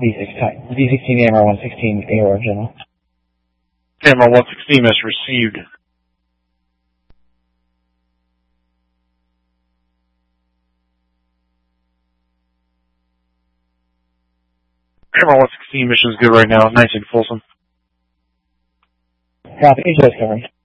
V16 AMR 116 AOR General. AMR 116 is received. AMR 116 mission is good right now. 19 Folsom. Copy. HOS covering.